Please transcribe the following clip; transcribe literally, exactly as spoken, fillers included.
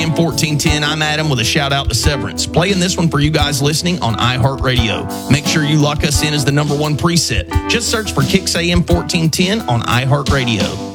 M fourteen ten. I'm Adam with a shout out to Severance. Playing this one for you guys listening on iHeartRadio. Make sure you lock us in as the number one preset. Just search for Kicks A M fourteen ten on iHeartRadio.